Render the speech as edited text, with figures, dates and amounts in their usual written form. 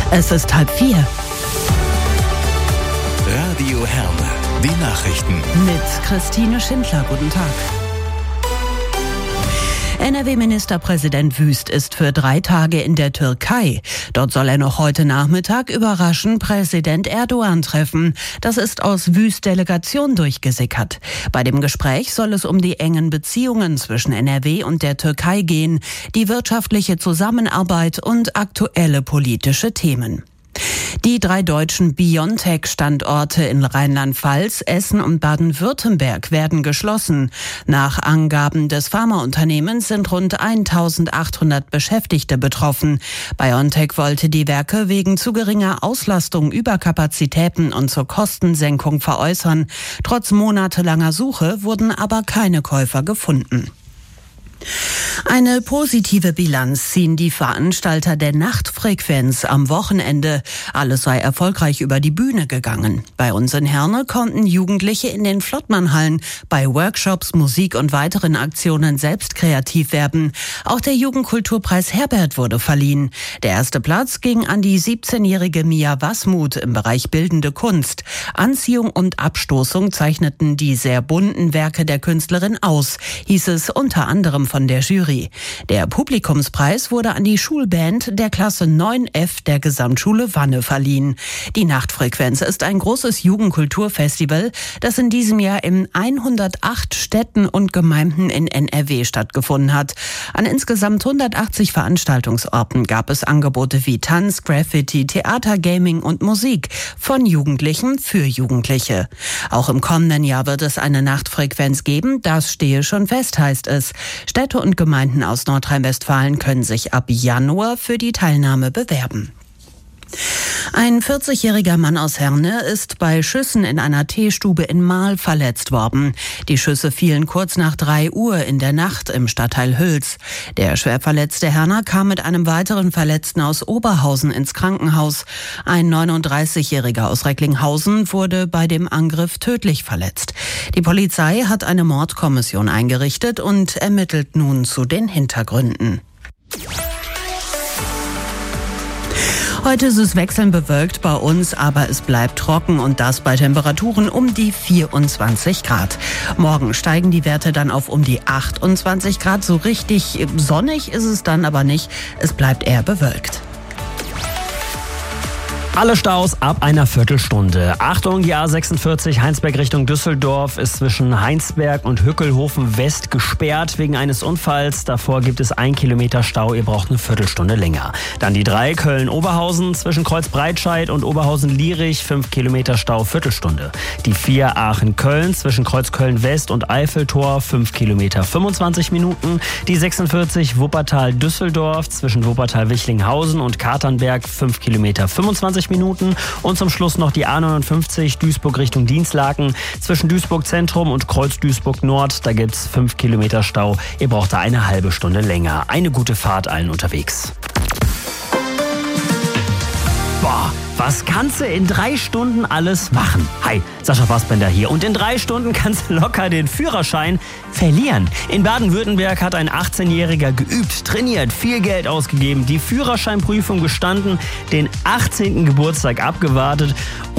Es ist 3:30. Radio Herne, die Nachrichten. Mit Christine Schindler. Guten Tag. NRW-Ministerpräsident Wüst ist für 3 Tage in der Türkei. Dort soll er noch heute Nachmittag überraschend Präsident Erdogan treffen. Das ist aus Wüsts Delegation durchgesickert. Bei dem Gespräch soll es um die engen Beziehungen zwischen NRW und der Türkei gehen, die wirtschaftliche Zusammenarbeit und aktuelle politische Themen. Die 3 deutschen BioNTech-Standorte in Rheinland-Pfalz, Essen und Baden-Württemberg werden geschlossen. Nach Angaben des Pharmaunternehmens sind rund 1.800 Beschäftigte betroffen. BioNTech wollte die Werke wegen zu geringer Auslastung, Überkapazitäten und zur Kostensenkung veräußern. Trotz monatelanger Suche wurden aber keine Käufer gefunden. Eine positive Bilanz ziehen die Veranstalter der Nachtfrequenz am Wochenende. Alles sei erfolgreich über die Bühne gegangen. Bei uns in Herne konnten Jugendliche in den Flottmannhallen bei Workshops, Musik und weiteren Aktionen selbst kreativ werden. Auch der Jugendkulturpreis Herbert wurde verliehen. Der erste Platz ging an die 17-jährige Mia Wasmuth im Bereich Bildende Kunst. Anziehung und Abstoßung zeichneten die sehr bunten Werke der Künstlerin aus, hieß es unter anderem von der Jury. Der Publikumspreis wurde an die Schulband der Klasse 9F der Gesamtschule Wanne verliehen. Die Nachtfrequenz ist ein großes Jugendkulturfestival, das in diesem Jahr in 108 Städten und Gemeinden in NRW stattgefunden hat. An insgesamt 180 Veranstaltungsorten gab es Angebote wie Tanz, Graffiti, Theater, Gaming und Musik von Jugendlichen für Jugendliche. Auch im kommenden Jahr wird es eine Nachtfrequenz geben, das stehe schon fest, heißt es. Städte und Gemeinden aus Nordrhein-Westfalen können sich ab Januar für die Teilnahme bewerben. Ein 40-jähriger Mann aus Herne ist bei Schüssen in einer Teestube in Marl verletzt worden. Die Schüsse fielen kurz nach 3 Uhr in der Nacht im Stadtteil Hüls. Der schwer verletzte Herner kam mit einem weiteren Verletzten aus Oberhausen ins Krankenhaus. Ein 39-jähriger aus Recklinghausen wurde bei dem Angriff tödlich verletzt. Die Polizei hat eine Mordkommission eingerichtet und ermittelt nun zu den Hintergründen. Heute ist es wechselnd bewölkt bei uns, aber es bleibt trocken und das bei Temperaturen um die 24 Grad. Morgen steigen die Werte dann auf um die 28 Grad. So richtig sonnig ist es dann aber nicht. Es bleibt eher bewölkt. Alle Staus ab einer Viertelstunde. Achtung, die A46 Heinsberg Richtung Düsseldorf ist zwischen Heinsberg und Hückelhofen West gesperrt wegen eines Unfalls. Davor gibt es 1 Kilometer Stau, ihr braucht eine Viertelstunde länger. Dann die 3 Köln-Oberhausen zwischen Kreuz-Breitscheid und Oberhausen-Lierich 5 Kilometer Stau, Viertelstunde. Die 4 Aachen-Köln zwischen Kreuz-Köln-West und Eiffeltor 5 Kilometer 25 Minuten. Die 46 Wuppertal-Düsseldorf zwischen Wuppertal-Wichlinghausen und Katernberg 5 Kilometer 25 Minuten und zum Schluss noch die A59 Duisburg Richtung Dinslaken zwischen Duisburg Zentrum und Kreuz Duisburg Nord. Da gibt's 5 Kilometer Stau. Ihr braucht da eine halbe Stunde länger. Eine gute Fahrt allen unterwegs. Boah, was kannst du in 3 Stunden alles machen? Hi, Sascha Fassbender hier. Und in 3 Stunden kannst du locker den Führerschein verlieren. In Baden-Württemberg hat ein 18-Jähriger geübt, trainiert, viel Geld ausgegeben, die Führerscheinprüfung bestanden, den 18. Geburtstag abgewartet